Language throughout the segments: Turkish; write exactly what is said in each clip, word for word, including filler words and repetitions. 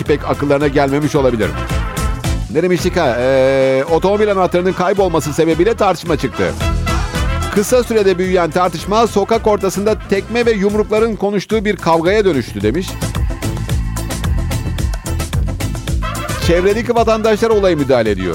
pek akıllarına gelmemiş olabilir. Ne demiştik ha? Ee, otomobil anahtarının kaybolması sebebiyle tartışma çıktı. Kısa sürede büyüyen tartışma sokak ortasında tekme ve yumrukların konuştuğu bir kavgaya dönüştü demiş. Çevredeki vatandaşlar olaya müdahale ediyor.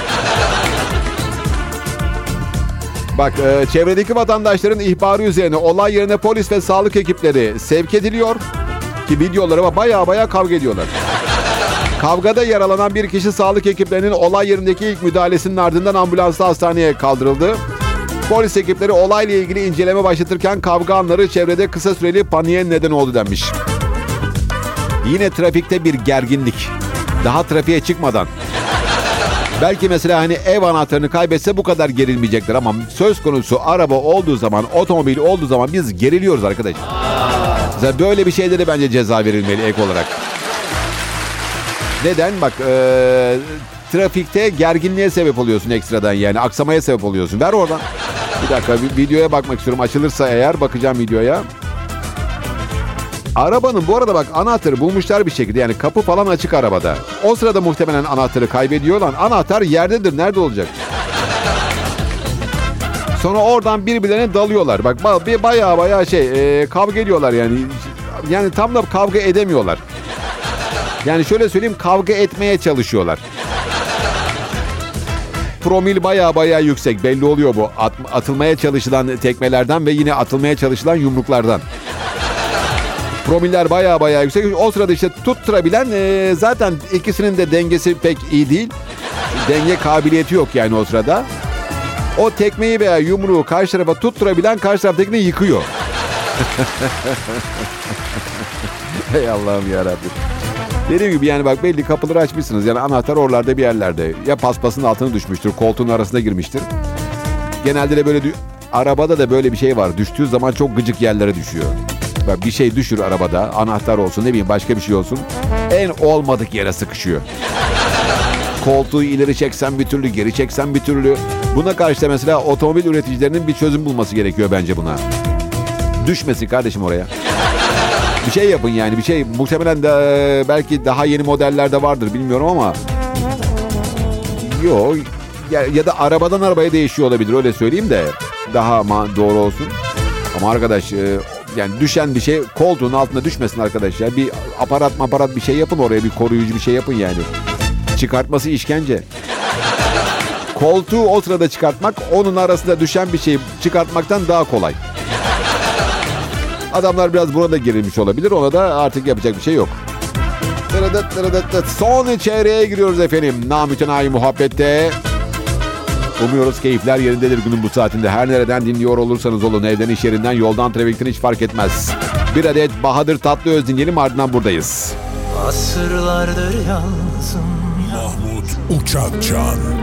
Bak, e, çevredeki vatandaşların ihbarı üzerine olay yerine polis ve sağlık ekipleri sevk ediliyor. Ki videolara baya baya kavga ediyorlar. Kavgada yaralanan bir kişi sağlık ekiplerinin olay yerindeki ilk müdahalesinin ardından ambulansla hastaneye kaldırıldı. Polis ekipleri olayla ilgili inceleme başlatırken kavga anları çevrede kısa süreli paniğe neden oldu denmiş. Yine trafikte bir gerginlik. Daha trafiğe çıkmadan. Belki mesela hani ev anahtarını kaybetse bu kadar gerilmeyecekler ama söz konusu araba olduğu zaman, otomobil olduğu zaman biz geriliyoruz arkadaşlar. Mesela böyle bir şeyde de bence ceza verilmeli ek olarak. Neden? Bak ee, trafikte gerginliğe sebep oluyorsun ekstradan, yani aksamaya sebep oluyorsun. Ver oradan. Bir dakika, bir videoya bakmak istiyorum. Açılırsa eğer bakacağım videoya. Arabanın bu arada bak anahtarı bulmuşlar bir şekilde, yani kapı falan açık arabada. O sırada muhtemelen anahtarı kaybediyor lan. Anahtar yerdedir, nerede olacak? Sonra oradan birbirlerine dalıyorlar. Bak baya baya şey e, kavga ediyorlar yani. Yani tam da kavga edemiyorlar. Yani şöyle söyleyeyim, kavga etmeye çalışıyorlar. Promil baya baya yüksek, belli oluyor bu. At, atılmaya çalışılan tekmelerden ve yine atılmaya çalışılan yumruklardan. Promiller baya baya yüksek. O sırada işte tutturabilen e, zaten ikisinin de dengesi pek iyi değil. Denge kabiliyeti yok yani o sırada. O tekmeyi veya yumruğu karşı tarafa tutturabilen karşı taraftakini yıkıyor. Ey Allah'ım yarabbim. Dediğim gibi yani bak belli kapıları açmışsınız. Yani anahtar oralarda bir yerlerde. Ya paspasın altına düşmüştür, koltuğun arasına girmiştir. Genelde de böyle arabada da böyle bir şey var. Düştüğü zaman çok gıcık yerlere düşüyor. Bak bir şey düşür arabada, anahtar olsun ne bileyim başka bir şey olsun. En olmadık yere sıkışıyor. Koltuğu ileri çeksen bir türlü, geri çeksen bir türlü. Buna karşı da mesela otomobil üreticilerinin bir çözüm bulması gerekiyor bence buna. Düşmesin kardeşim oraya. Bir şey yapın yani, bir şey. Muhtemelen de belki daha yeni modellerde vardır bilmiyorum ama. Yok ya, ya da arabadan arabaya değişiyor olabilir, öyle söyleyeyim de daha doğru olsun. Ama arkadaş yani düşen bir şey koltuğun altına düşmesin arkadaş ya. Bir aparat aparat bir şey yapın oraya, bir koruyucu bir şey yapın yani. Çıkartması işkence. Koltuğu o sırada çıkartmak onun arasında düşen bir şeyi çıkartmaktan daha kolay. Adamlar biraz burada gerilmiş olabilir. Ona da artık yapacak bir şey yok. Son çeyreğe giriyoruz efendim. Namütenayi muhabbette. Umuyoruz keyifler yerindedir günün bu saatinde. Her nereden dinliyor olursanız olun, evden, iş yerinden, yoldan, trafikten hiç fark etmez. Bir adet Bahadır Tatlıöz dinleyelim, ardından buradayız. Asırlardır yalnızım. Mahmut Uçakcan.